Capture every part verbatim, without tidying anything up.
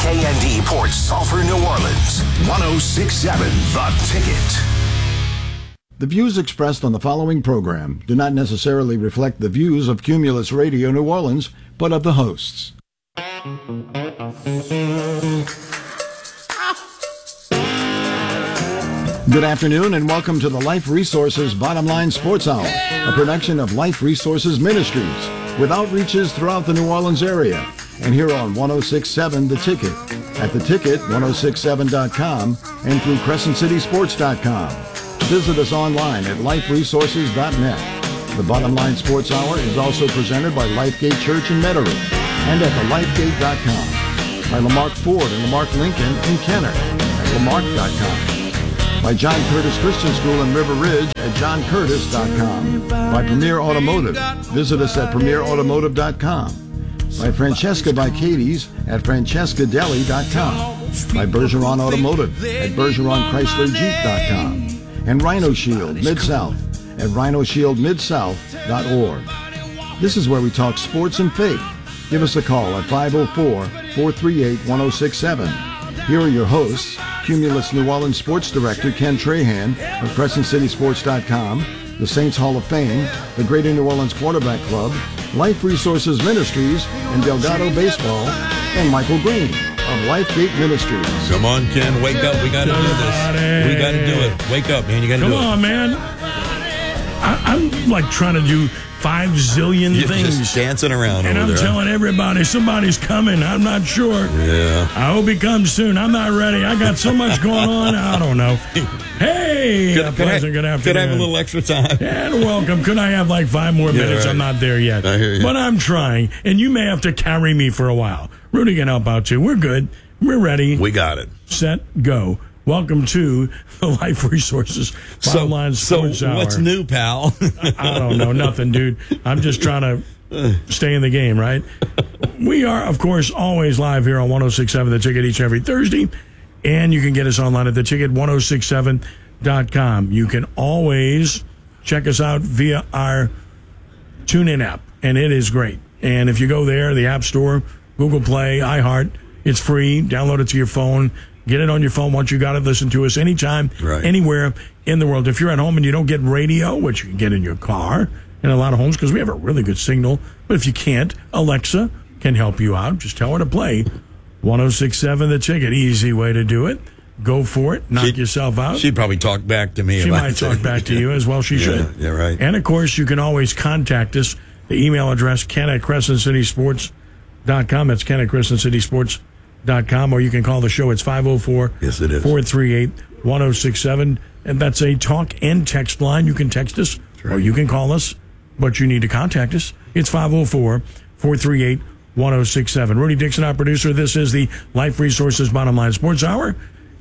K N D Port Sulphur, New Orleans. one oh six point seven The Ticket. The views expressed on the following program do not necessarily reflect the views of Cumulus Radio New Orleans, but of the hosts. Good afternoon and welcome to the Life Resources Bottom Line Sports Hour, a production of Life Resources Ministries, with outreaches throughout the New Orleans area, and here on one oh six point seven The Ticket, at the ticket ten sixty-seven dot com, and through crescent city sports dot com. Visit us online at life resources dot net. The Bottom Line Sports Hour is also presented by Lifegate Church in Metairie and at the lifegate dot com, by Lamarck Ford and Lamarck Lincoln in Kenner at lamarck dot com, by John Curtis Christian School in River Ridge at john curtis dot com, by Premier Automotive. Visit us at premier automotive dot com, by Francesca by Katie's at francesca deli dot com, by Bergeron Automotive at bergeron chrysler jeep dot com, and Rhino Shield Mid-South at rhino shield mid south dot org. This is where we talk sports and faith. Give us a call at five oh four, four three eight, one oh six seven. Here are your hosts, Cumulus New Orleans Sports Director Ken Trahan of crescent city sports dot com, the Saints Hall of Fame, the Greater New Orleans Quarterback Club, Life Resources Ministries, and Delgado Baseball, and Michael Green of Lifegate Ministries. Come on, Ken, wake up. We got to do this. We got to do it. Wake up, man. You got to do it. Come on, man. I, I'm like trying to do five zillion You're things. Just dancing around and over I'm there. telling everybody somebody's coming. I'm not sure. Yeah. I hope he comes soon. I'm not ready. I got so much going on. I don't know. Hey, Could, a could, pleasant I, good afternoon. could I have a little extra time? And welcome. Could I have like five more Yeah, minutes? right. I'm not there yet. I hear you. But I'm trying. And you may have to carry me for a while. Rudy can help out too. We're good. We're ready. We got it. Set, go. Welcome to the Life Resources Bottom Line Sports so Hour. what's new, pal? I don't know. Nothing, dude. I'm just trying to stay in the game, right? We are, of course, always live here on one oh six point seven The Ticket each and every Thursday. And you can get us online at the ticket ten sixty-seven dot com. You can always check us out via our TuneIn app, and it is great. And if you go there, the App Store, Google Play, iHeart, it's free. Download it to your phone. Get it on your phone once you got it. Listen to us anytime, Right. anywhere in the world. If you're at home and you don't get radio, which you can get in your car in a lot of homes because we have a really good signal. But if you can't, Alexa can help you out. Just tell her to play ten sixty-seven The Ticket. Easy way to do it. Go for it. Knock She'd- yourself out. She'd probably talk back to me. She about might it. talk back to you as well. She Yeah, should. yeah, right. And, of course, you can always contact us. The email address, ken at crescent city sports dot com. That's ken at crescent city sports dot com. Or you can call the show. It's five oh four, Yes, it is. four three eight, one oh six seven. And that's a talk and text line. You can text us or you can call us, but you need to contact us. It's five oh four, four three eight, one oh six seven. Rudy Dixon, our producer. This is the Life Resources Bottom Line Sports Hour.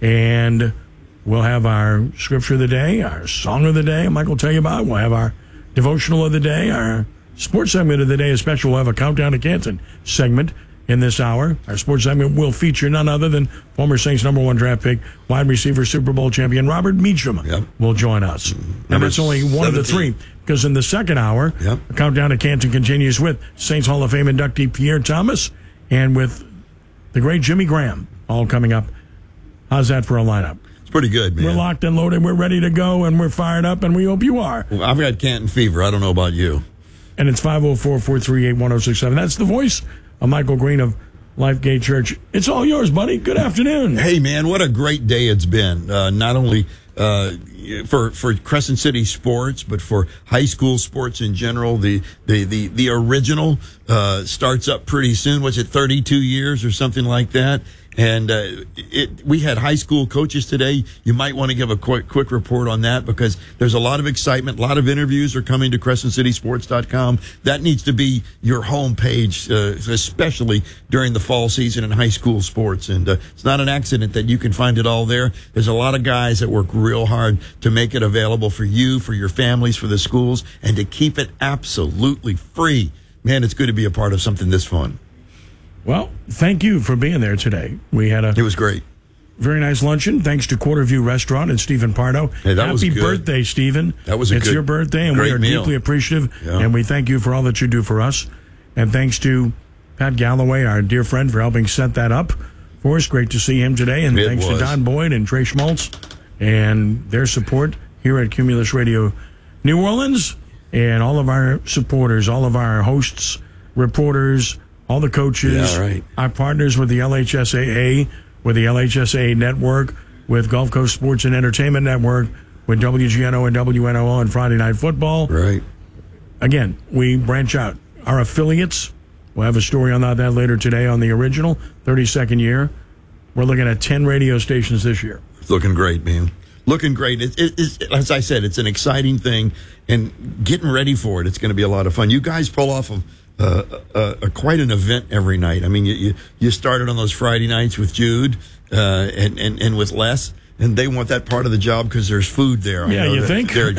And we'll have our scripture of the day, our song of the day, Mike will tell you about. We'll have our devotional of the day, our sports segment of the day, a special. We'll have a Countdown to Canton segment in this hour. Our sports segment will feature none other than former Saints number one draft pick, wide receiver, Super Bowl champion Robert Meacham Yep. will join us. Number And it's only one of the seventeen. three, because in the second hour, Yep. the Countdown to Canton continues with Saints Hall of Fame inductee Pierre Thomas and with the great Jimmy Graham, all coming up. How's that for a lineup? It's pretty good, man. We're locked and loaded, we're ready to go, and we're fired up, and we hope you are. Well, I've got Canton fever. I don't know about you. And it's five oh four, four three eight, one oh six seven. That's the voice of Michael Green of Lifegate Church. It's all yours, buddy. Good afternoon. Hey, man, what a great day it's been. Uh, not only uh, for for Crescent City sports, but for high school sports in general. The the the, the original uh, starts up pretty soon. What's it, thirty-two years or something like that? And uh, it, we had high school coaches today. You might want to give a quick, quick report on that because there's a lot of excitement. A lot of interviews are coming to crescent city sports dot com. That needs to be your home page, uh, especially during the fall season in high school sports. And uh, it's not an accident that you can find it all there. There's a lot of guys that work real hard to make it available for you, for your families, for the schools, and to keep it absolutely free. Man, it's good to be a part of something this fun. Well, thank you for being there today. We had a It was great. very nice luncheon, thanks to Quarterview Restaurant and Stephen Pardo. Hey, that Happy was good. birthday, Stephen. That was a It's good- your birthday, and we great are meal. deeply appreciative, Yeah. and we thank you for all that you do for us. And thanks to Pat Galloway, our dear friend, for helping set that up for us. Great to see him today, and It thanks was. to Don Boyd and Trey Schmaltz and their support here at Cumulus Radio New Orleans, and all of our supporters, all of our hosts, reporters, all the coaches, Yeah, right. our partners with the L H S A A, with the L H S A A Network, with Gulf Coast Sports and Entertainment Network, with W G N O and W N O on Friday Night Football. Right. Again, we branch out. Our affiliates, we'll have a story on that, that later today on the original, thirty-second year. We're looking at ten radio stations this year. It's looking great, man. Looking great. It, it, it's, as I said, it's an exciting thing, and getting ready for it. It's going to be a lot of fun. You guys pull off of uh, uh, uh, quite an event every night. I mean, you, you you started on those Friday nights with Jude uh, and, and and with Les, and they want that part of the job because there's food there. I Yeah, know you that think? they're at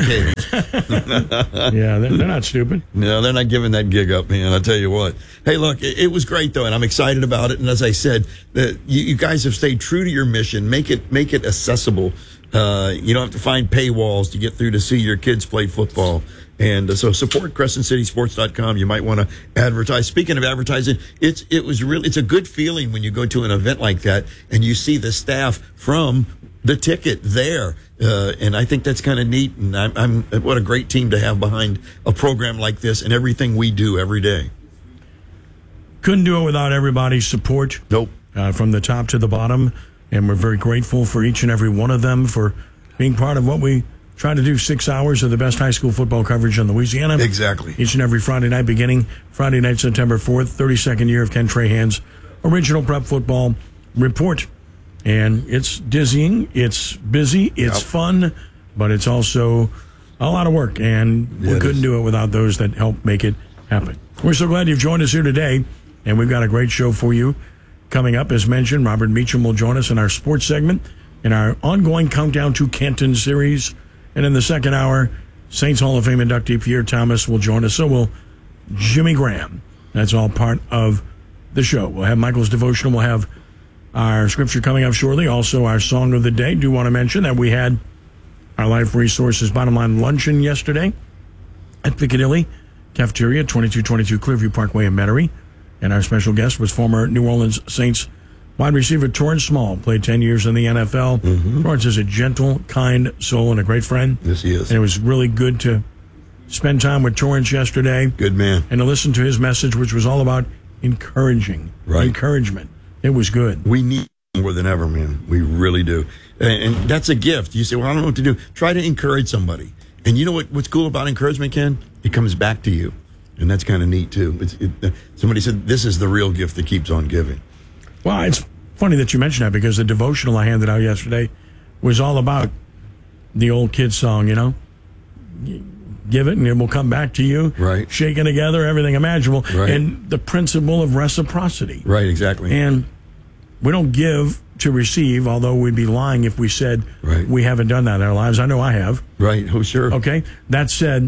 Katie's. Yeah, they're, they're not stupid. No, they're not giving that gig up, man. I'll tell you what. Hey, look, it, it was great though, and I'm excited about it. And as I said, that you, you guys have stayed true to your mission. Make it make it accessible. Uh, you don't have to find paywalls to get through to see your kids play football. And uh, so support crescent city sports dot com. You might want to advertise. Speaking of advertising, it's it was really it's a good feeling when you go to an event like that and you see the staff from the ticket there. Uh, and I think that's kind of neat. And I'm, I'm what a great team to have behind a program like this and everything we do every day. Couldn't do it without everybody's support. Nope. Uh, from the top to the bottom. And we're very grateful for each and every one of them for being part of what we try to do. Six hours of the best high school football coverage in Louisiana. Exactly. Each and every Friday night, beginning Friday night, September fourth, thirty-second year of Ken Trahan's original prep football report. And it's dizzying, it's busy, it's Yep. fun, but it's also a lot of work. And Yeah, we it couldn't is. do it without those that help make it happen. We're so glad you've joined us here today, and we've got a great show for you. Coming up, as mentioned, Robert Meacham will join us in our sports segment in our ongoing Countdown to Canton series. And in the second hour, Saints Hall of Fame inductee Pierre Thomas will join us. So will Jimmy Graham. That's all part of the show. We'll have Michael's devotional. We'll have our scripture coming up shortly. Also, our song of the day. Do want to mention that we had our Life Resources Bottom Line Luncheon yesterday at Piccadilly Cafeteria, twenty-two twenty-two Clearview Parkway in Metairie. And our special guest was former New Orleans Saints wide receiver Torrance Small. Played ten years in the N F L. Mm-hmm. Torrance is a gentle, kind soul and a great friend. Yes, he is. And it was really good to spend time with Torrance yesterday. Good man. And to listen to his message, which was all about encouraging. Right. Encouragement. It was good. We need more than ever, man. We really do. And, and that's a gift. You say, well, I don't know what to do. Try to encourage somebody. And you know what? What's cool about encouragement, Ken? It comes back to you. And that's kind of neat, too. It's, it, uh, somebody said, this is the real gift that keeps on giving. Well, it's funny that you mentioned that because the devotional I handed out yesterday was all about the old kid song, you know? Give it and it will come back to you. Right. Shaken together, everything imaginable. Right. And the principle of reciprocity. Right, exactly. And we don't give to receive, although we'd be lying if we said Right. we haven't done that in our lives. I know I have. Right. Oh, sure. Okay? That said,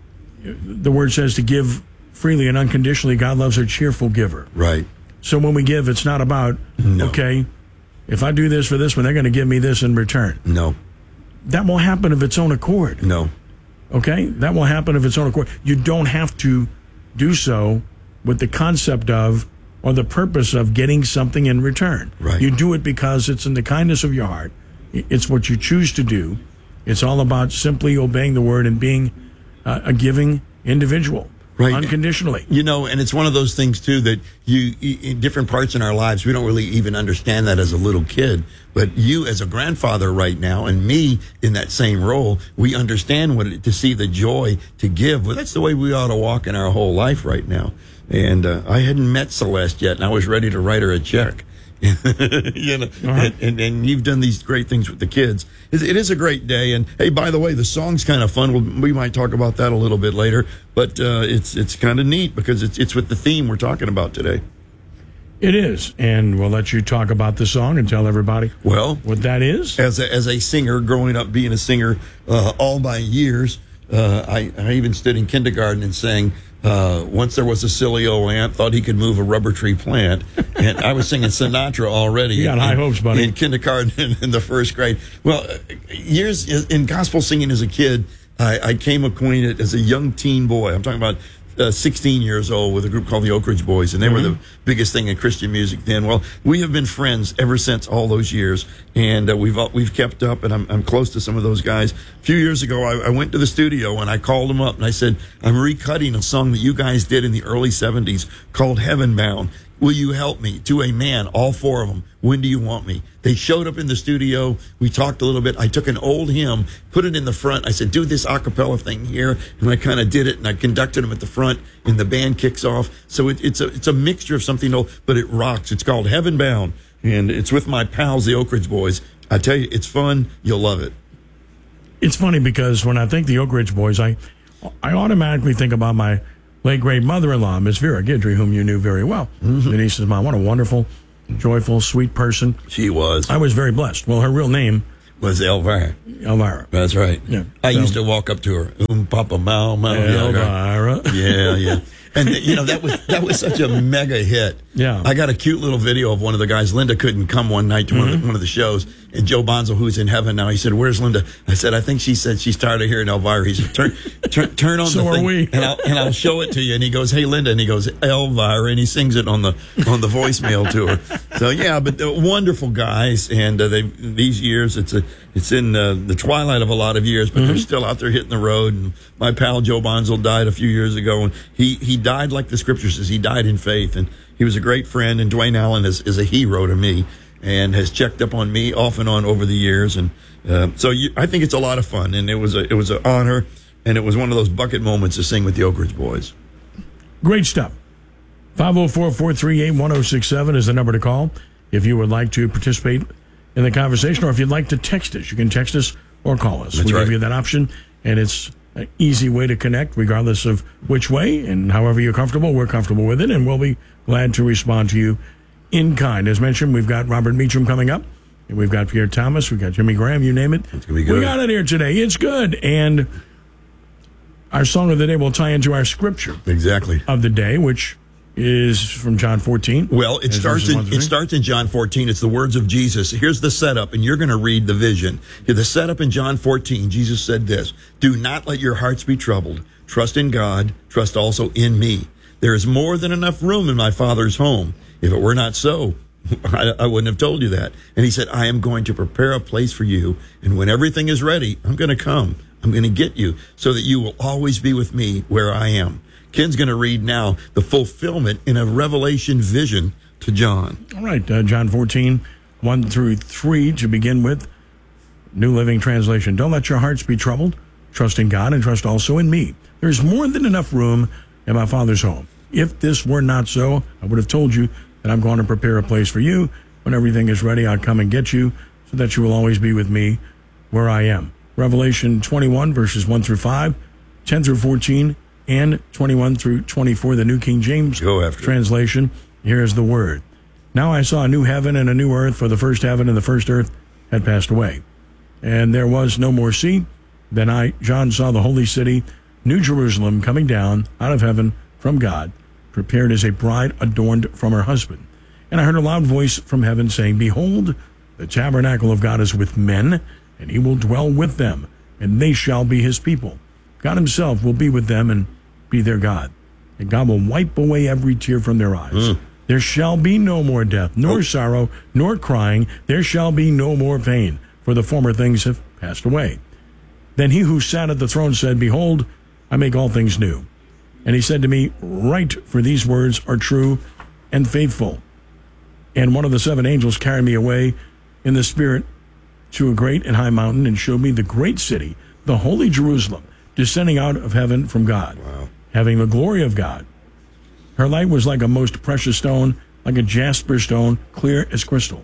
the word says to give freely and unconditionally. God loves a cheerful giver. Right. So when we give, it's not about, No. okay, if I do this for this one, they're going to give me this in return. No. That will happen of its own accord. No. Okay? That will happen of its own accord. You don't have to do so with the concept of or the purpose of getting something in return. Right. You do it because it's in the kindness of your heart. It's what you choose to do. It's all about simply obeying the word and being uh, a giving individual. Right. Unconditionally. You know, and it's one of those things, too, that you, in different parts in our lives, we don't really even understand that as a little kid. But you, as a grandfather right now, and me in that same role, we understand what it, to see the joy to give. Well, that's the way we ought to walk in our whole life right now. And uh, I hadn't met Celeste yet, and I was ready to write her a check. you know, Uh-huh. and, and, and you've done these great things with the kids. It, it is a great day. And hey, by the way, the song's kind of fun. We'll, we might talk about that a little bit later. But uh, it's it's kind of neat because it's it's with the theme we're talking about today. It is. And we'll let you talk about the song and tell everybody Well, what that is. as a, as a singer, growing up being a singer uh, all my years, uh, I, I even stood in kindergarten and sang. Uh, once there was a silly old ant, thought he could move a rubber tree plant. And I was singing Sinatra already. You got in, high hopes, buddy. In kindergarten in, in the first grade. Well, uh, years in gospel singing as a kid, I, I came acquainted as a young teen boy. I'm talking about uh, sixteen years old with a group called the Oak Ridge Boys, and they mm-hmm. were the biggest thing in Christian music then. Well, we have been friends ever since all those years, and uh, we've we've kept up, and I'm, I'm close to some of those guys. A few years ago, I, I went to the studio, and I called them up, and I said, I'm recutting a song that you guys did in the early seventies called Heaven Bound. Will you help me? To a man, all four of them. When do you want me? They showed up in the studio. We talked a little bit. I took an old hymn, put it in the front. I said, do this a cappella thing here. And I kind of did it, and I conducted them at the front, and the band kicks off. So it, it's a it's a mixture of something old, but it rocks. It's called Heaven Bound, and it's with my pals, the Oak Ridge Boys. I tell you, it's fun. You'll love it. It's funny because when I think the Oak Ridge Boys, I I automatically think about my late great mother-in-law, Miss Vera Guidry, whom you knew very well. Mm-hmm. Denise's mom. What a wonderful, joyful, sweet person. She was. I was very blessed. Well, her real name was Elvira. Elvira. That's right. Yeah. I so, used to walk up to her. Um, Papa Mau Mau. Elvira. Yeah, yeah. And you know that was that was such a mega hit. Yeah. I got a cute little video of one of the guys. Linda couldn't come one night to mm-hmm. one, of the, one of the shows, and Joe Bonzo, who's in heaven now, he said, "Where's Linda?" I said, "I think she said she's tired of hearing Elvira." He said, "Turn, turn, turn on so the thing, are we. and I'll and I'll show it to you." And he goes, "Hey, Linda," and he goes, "Elvira," and he sings it on the on the voicemail to her. So yeah, but they're wonderful guys, and uh, they these years it's a it's in uh, the twilight of a lot of years, but mm-hmm. they're still out there hitting the road. And my pal Joe Bonzo died a few years ago, and he he died like the scripture says. He died in faith, and he was a great friend. And Dwayne Allen is, is a hero to me, and has checked up on me off and on over the years. And uh, so you, I think it's a lot of fun, and it was a it was an honor, and it was one of those bucket moments to sing with the Oak Ridge Boys. Great stuff. five oh four, four three eight, one oh six seven is the number to call if you would like to participate in the conversation, or if you'd like to text us. You can text us or call us. That's we right. give you that option, and it's an easy way to connect, regardless of which way, and however you're comfortable, we're comfortable with it, and we'll be glad to respond to you in kind. As mentioned, we've got Robert Meacham coming up, and we've got Pierre Thomas, we've got Jimmy Graham, you name it. It's gonna be good. We got it here today. It's good, and our song of the day will tie into our scripture exactly of the day, which is from John fourteen. Well, it starts in it starts in John fourteen. It's the words of Jesus. Here's the setup, and you're going to read the vision. The setup in John fourteen, Jesus said this: "Do not let your hearts be troubled. Trust in God. Trust also in me. There is more than enough room in my Father's home. If it were not so, I, I wouldn't have told you that." And he said, "I am going to prepare a place for you, and when everything is ready, I'm going to come. I'm going to get you so that you will always be with me where I am." Ken's going to read now the fulfillment in a revelation vision to John. All right, uh, John fourteen, one through three to begin with. New Living Translation. "Don't let your hearts be troubled. Trust in God and trust also in me. There's more than enough room in my Father's home. If this were not so, I would have told you that I'm going to prepare a place for you. When everything is ready, I'll come and get you so that you will always be with me where I am." Revelation twenty-one, verses one through five, ten through fourteen, and twenty-one through twenty-four, the New King James translation. Here is the word. "Now I saw a new heaven and a new earth, for the first heaven and the first earth had passed away. And there was no more sea. Then I, John, saw the holy city, New Jerusalem, coming down out of heaven from God, prepared as a bride adorned from her husband. And I heard a loud voice from heaven saying, Behold, the tabernacle of God is with men, and he will dwell with them, and they shall be his people. God himself will be with them and be their God. And God will wipe away every tear from their eyes. Mm. There shall be no more death, nor oh. sorrow, nor crying. There shall be no more pain, for the former things have passed away. Then he who sat at the throne said, Behold, I make all things new. And he said to me, Write, for these words are true and faithful. And one of the seven angels carried me away in the spirit to a great and high mountain, and showed me the great city, the holy Jerusalem, descending out of heaven from God, wow. having the glory of God. Her light was like a most precious stone, like a jasper stone, clear as crystal.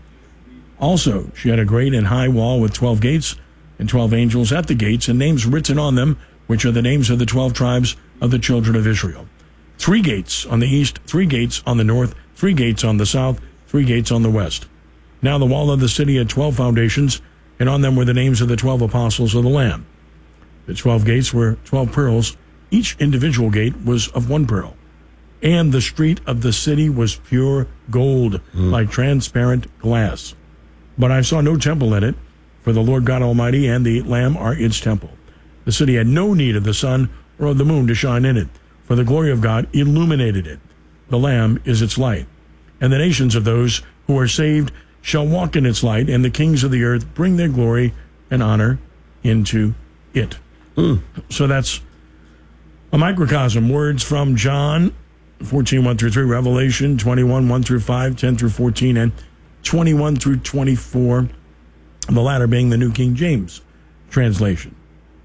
Also, she had a great and high wall with twelve gates, and twelve angels at the gates, and names written on them, which are the names of the twelve tribes of the children of Israel. Three gates on the east, three gates on the north, three gates on the south, three gates on the west. Now the wall of the city had twelve foundations, and on them were the names of the twelve apostles of the Lamb. The twelve gates were twelve pearls. Each individual gate was of one pearl. And the street of the city was pure gold, mm. like transparent glass. But I saw no temple in it, for the Lord God Almighty and the Lamb are its temple. The city had no need of the sun or of the moon to shine in it, for the glory of God illuminated it. The Lamb is its light. And the nations of those who are saved shall walk in its light, and the kings of the earth bring their glory and honor into it. Mm. So that's a microcosm. Words from John fourteen, one through three, Revelation twenty-one, one through five, ten through fourteen, and twenty-one through twenty-four, the latter being the New King James translation.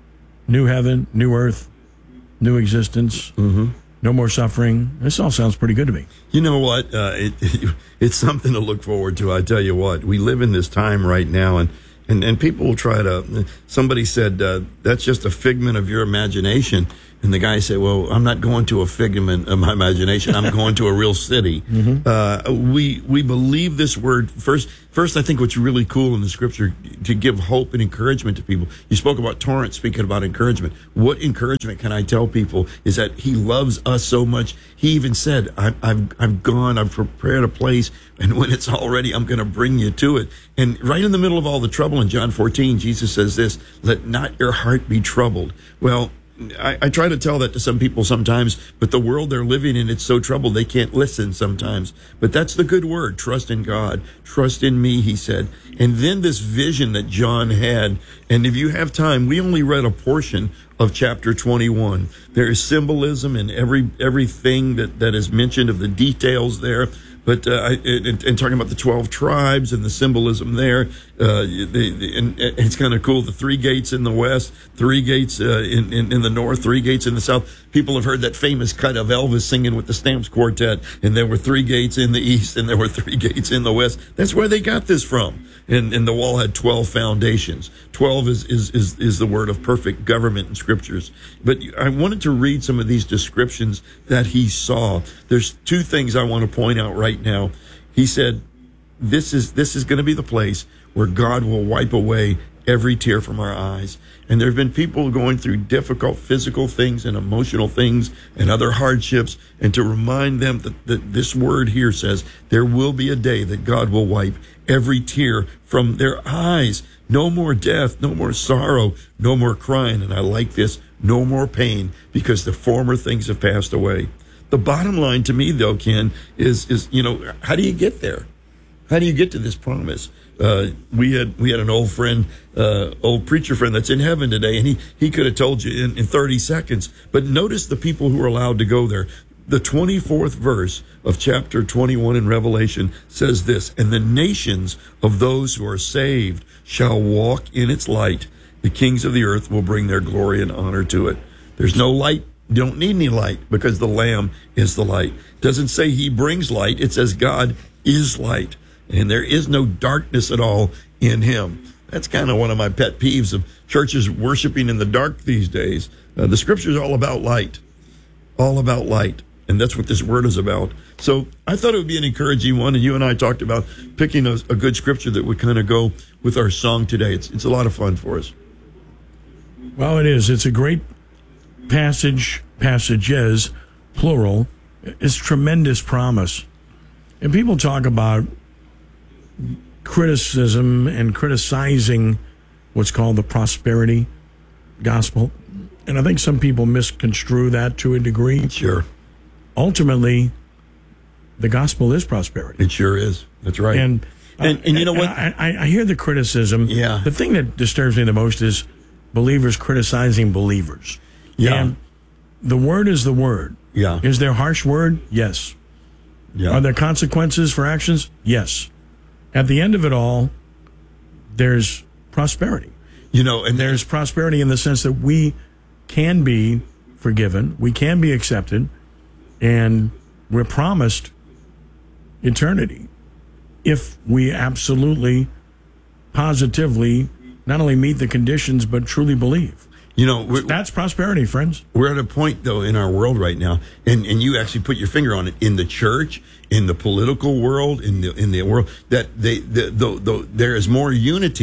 New heaven, new earth, new existence, mm-hmm. no more suffering. This all sounds pretty good to me. You know what? Uh, it, it, it's something to look forward to. I tell you what, we live in this time right now, and, and, and people will try to, somebody said, uh, that's just a figment of your imagination. And the guy said, well, I'm not going to a figment of my imagination. I'm going to a real city. Mm-hmm. Uh, we we believe this word. First, first, I think what's really cool in the scripture to give hope and encouragement to people. You spoke about Torrance speaking about encouragement. What encouragement can I tell people is that he loves us so much. He even said, I've, I've, I've gone, I've prepared a place, and when it's all ready, I'm going to bring you to it. And right in the middle of all the trouble in John fourteen, Jesus says this, let not your heart be troubled. Well, I, I try to tell that to some people sometimes, but the world they're living in, it's so troubled they can't listen sometimes. But that's the good word. Trust in God. Trust in me, he said. And then this vision that John had, and if you have time, we only read a portion of chapter twenty-one. There is symbolism in every everything that, that is mentioned of the details there. But uh, and, and talking about the twelve tribes and the symbolism there, uh, the, the, and it's kind of cool. The three gates in the west, three gates uh, in, in in the north, three gates in the south. People have heard that famous cut of Elvis singing with the Stamps Quartet, and there were three gates in the east, and there were three gates in the west. That's where they got this from. And and the wall had twelve foundations. Twelve is is is, is the word of perfect government in scriptures. But I wanted to read some of these descriptions that he saw. There's two things I want to point out right now. He said, this is this is going to be the place where God will wipe away every tear from our eyes. And there have been people going through difficult physical things and emotional things and other hardships, and to remind them that, that this word here says there will be a day that God will wipe every tear from their eyes. No more death, no more sorrow, no more crying. And I like this, no more pain, because the former things have passed away. The bottom line to me, though, Ken, is, is you know, how do you get there? How do you get to this promise? Uh, we had we had an old friend, uh, old preacher friend that's in heaven today, and he, he could have told you in, in thirty seconds. But notice the people who are allowed to go there. The twenty-fourth verse of chapter twenty-one in Revelation says this, and the nations of those who are saved shall walk in its light. The kings of the earth will bring their glory and honor to it. There's no light. You don't need any light because the Lamb is the light. It doesn't say he brings light. It says God is light. And there is no darkness at all in him. That's kind of one of my pet peeves of churches worshiping in the dark these days. Uh, the scripture is all about light, all about light. And that's what this word is about. So I thought it would be an encouraging one. And you and I talked about picking a, a good scripture that would kind of go with our song today. It's, it's a lot of fun for us. Well, it is. It's a great passage, passages, plural. It's tremendous promise. And people talk about criticism and criticizing what's called the prosperity gospel. And I think some people misconstrue that to a degree. Sure. Ultimately, the gospel is prosperity. It sure is. That's right. And and, uh, and you know what? I, I, I hear the criticism. Yeah. The thing that disturbs me the most is believers criticizing believers. Yeah. And the word is the word. Yeah. Is there harsh word? Yes. Yeah. Are there consequences for actions? Yes. At the end of it all, there's prosperity. You know, and there's prosperity in the sense that we can be forgiven, we can be accepted, and we're promised eternity if we absolutely, positively, not only meet the conditions, but truly believe. You know, that's prosperity, friends. We're at a point, though, in our world right now, and, and you actually put your finger on it, in the church, in the political world, in the in the world, that they the, the, the, there is more unity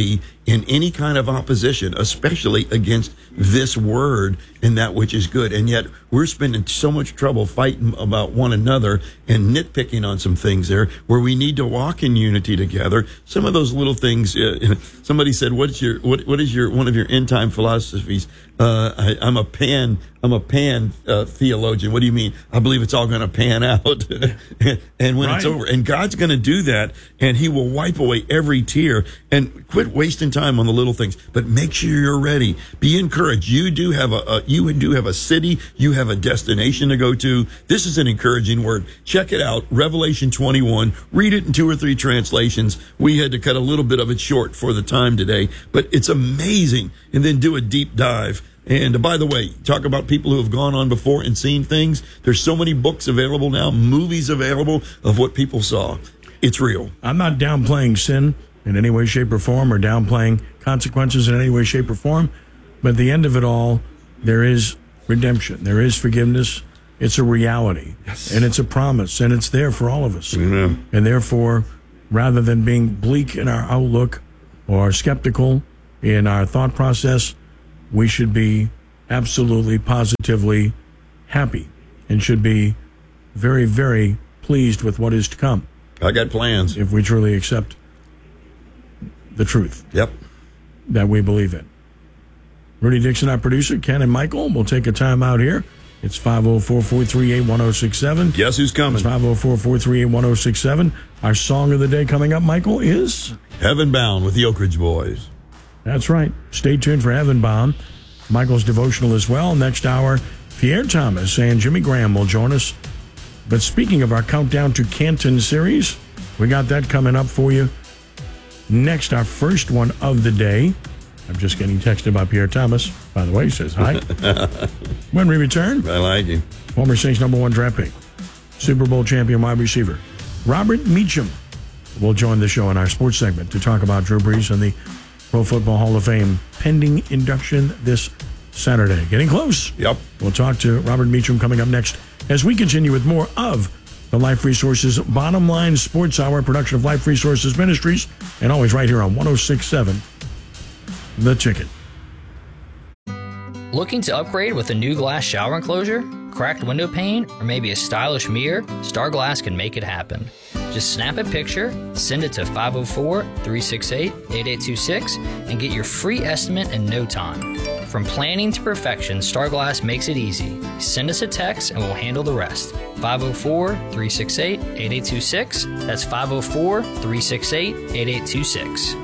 in any kind of opposition, especially against this word and that which is good. And yet we're spending so much trouble fighting about one another and nitpicking on some things there where we need to walk in unity together. Some of those little things, uh, somebody said, what's your, what, what is your, one of your end time philosophies? Uh, I, I'm a pan, I'm a pan uh, theologian. What do you mean? I believe it's all going to pan out. And when right. it's over, and God's going to do that, and he will wipe away every tear. And quit wasting time on the little things, but make sure you're ready. Be encouraged. You do have a, a you do have a city. You have a destination to go to. This is an encouraging word. Check it out. Revelation twenty-one. Read it in two or three translations. We had to cut a little bit of it short for the time today, but it's amazing. And then do a deep dive. And uh, by the way, talk about people who have gone on before and seen things. There's so many books available now, movies available of what people saw. It's real. I'm not downplaying sin in any way, shape, or form, or downplaying consequences in any way, shape, or form. But at the end of it all, there is redemption. There is forgiveness. It's a reality. Yes. And it's a promise. And it's there for all of us. Yeah. And therefore, rather than being bleak in our outlook or skeptical in our thought process, we should be absolutely, positively happy and should be very, very pleased with what is to come. I got plans. If we truly accept the truth. Yep. That we believe in. Rudy Dixon, our producer, Ken and Michael, will take a time out here. It's five oh four, four three eight, one oh six seven. Guess who's coming? It's five oh four, four three eight, one oh six seven. Our song of the day coming up, Michael, is Heaven Bound with the Oak Ridge Boys. That's right. Stay tuned for Heaven Bound. Michael's devotional as well. Next hour, Pierre Thomas and Jimmy Graham will join us. But speaking of our Countdown to Canton series, we got that coming up for you. Next, our first one of the day. I'm just getting texted by Pierre Thomas. By the way, he says hi. When we return, I like you. former Saints number one draft pick, Super Bowl champion wide receiver, Robert Meacham will join the show in our sports segment to talk about Drew Brees and the Pro Football Hall of Fame pending induction this Saturday. Getting close. Yep. We'll talk to Robert Meacham coming up next as we continue with more of the Life Resources Bottom Line Sports Hour, production of Life Resources Ministries, and always right here on one oh six point seven The Ticket. Looking to upgrade with a new glass shower enclosure, cracked window pane, or maybe a stylish mirror? Star Glass can make it happen. Just snap a picture, send it to five oh four, three six eight, eight eight two six, and get your free estimate in no time. From planning to perfection, Star Glass makes it easy. Send us a text and we'll handle the rest. five oh four, three six eight, eight eight two six. That's five oh four, three six eight, eight eight two six.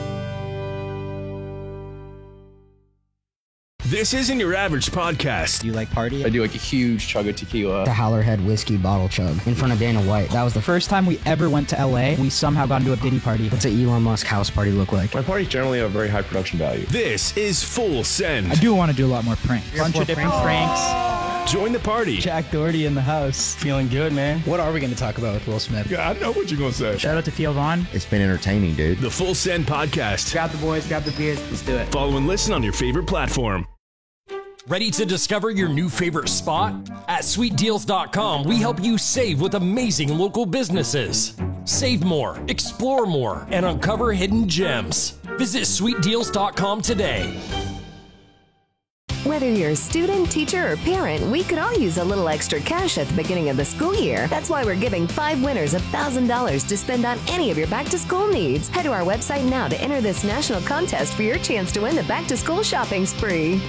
This isn't your average podcast. Do you like party? I do like a huge chug of tequila. The Howlerhead whiskey bottle chug in front of Dana White. That was the first time we ever went to L A. We somehow got into a Diddy party. What's an Elon Musk house party look like? My parties generally have very high production value. This is Full Send. I do want to do a lot more pranks. A bunch of different pranks. pranks. Join the party. Jack Doherty in the house. Feeling good, man. What are we going to talk about with Will Smith? Yeah, I know what you're going to say. Shout out to Theo Vaughn. It's been entertaining, dude. The Full Send podcast. Grab the boys, grab the beers. Let's do it. Follow and listen on your favorite platform. Ready to discover your new favorite spot? At sweet deals dot com, we help you save with amazing local businesses. Save more, explore more, and uncover hidden gems. Visit sweet deals dot com today. Whether you're a student, teacher, or parent, we could all use a little extra cash at the beginning of the school year. That's why we're giving five winners one thousand dollars to spend on any of your back-to-school needs. Head to our website now to enter this national contest for your chance to win the back-to-school shopping spree.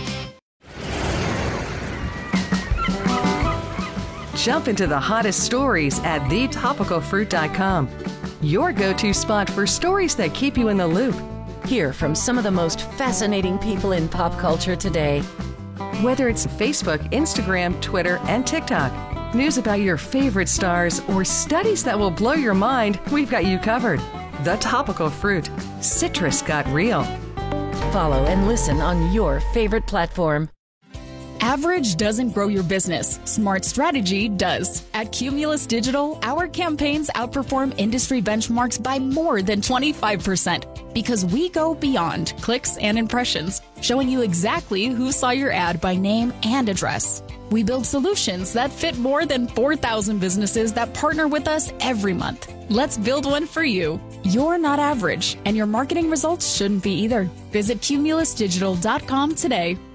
Jump into the hottest stories at the topical fruit dot com. Your go-to spot for stories that keep you in the loop. Hear from some of the most fascinating people in pop culture today. Whether it's Facebook, Instagram, Twitter, and TikTok, news about your favorite stars, or studies that will blow your mind, we've got you covered. The Topical Fruit. Citrus got real. Follow and listen on your favorite platform. Average doesn't grow your business. Smart strategy does. At Cumulus Digital, our campaigns outperform industry benchmarks by more than twenty-five percent because we go beyond clicks and impressions, showing you exactly who saw your ad by name and address. We build solutions that fit more than four thousand businesses that partner with us every month. Let's build one for you. You're not average, and your marketing results shouldn't be either. Visit cumulus digital dot com today.